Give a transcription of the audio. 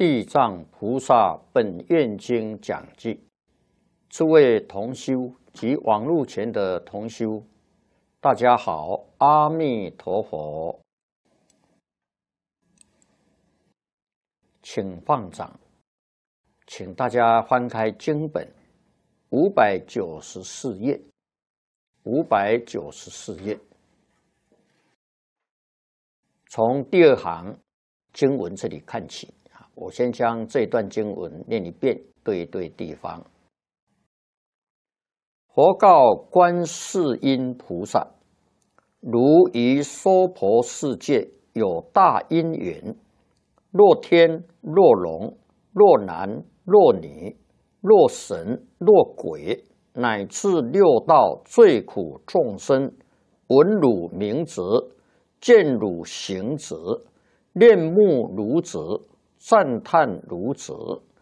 地藏菩萨本愿经讲记，诸位同修及网络前的同修，大家好，阿弥陀佛，请放掌，请大家翻开经本594页，594页，从第二行经文这里看起。我先将这段经文念一遍，对一对地方。佛告观世音菩萨：如于娑婆世界有大因缘，若天若龙若男若女若神若鬼，乃至六道最苦众生，闻汝名字，见汝形子，恋慕汝子，赞叹汝子，